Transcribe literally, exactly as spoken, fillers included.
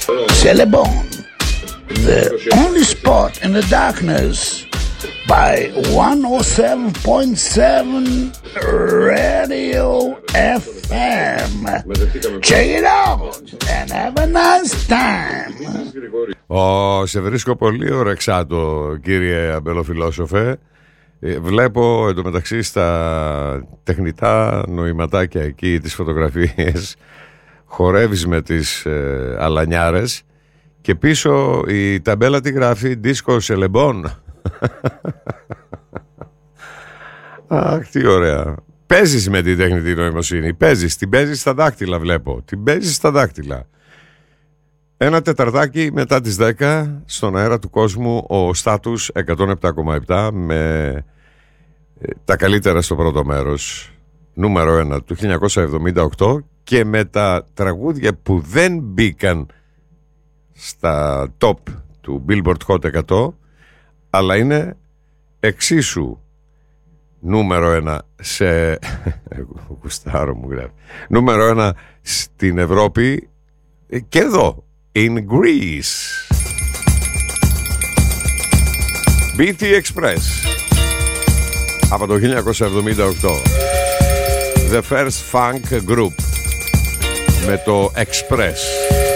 Celebon, the only spot in the darkness by one oh seven point seven Radio εφ εμ. Check it out and have a nice time. Ω, σε βρίσκω πολύ ωρεξάτο, κύριε αμπελοφιλόσοφε. Βλέπω εντωμεταξύ στα τεχνητά νοηματάκια εκεί, τις φωτογραφίες, χορεύεις με τις ε, αλανιάρες και πίσω η ταμπέλα τι γράφει? Δίσκο Σελεμπόν. Αχ, τι ωραία. Παίζεις με την τεχνητή νοημοσύνη. Παίζεις, την παίζεις στα δάχτυλα, βλέπω. Την παίζεις στα δάχτυλα. Ένα τεταρτάκι μετά τις δέκα στον αέρα του κόσμου ο Στάτους εκατόν επτά κόμμα επτά με ε, τα καλύτερα στο πρώτο μέρος, νούμερο ένα του χίλια εννιακόσια εβδομήντα οκτώ, και με τα τραγούδια που δεν μπήκαν στα top του Billboard Hot εκατό αλλά είναι εξίσου νούμερο ένα σε γουστάρο μου γράφει νούμερο ένα στην Ευρώπη και εδώ in Greece. μπι τι Express από το χίλια εννιακόσια εβδομήντα οκτώ, The First Funk Group με το Express.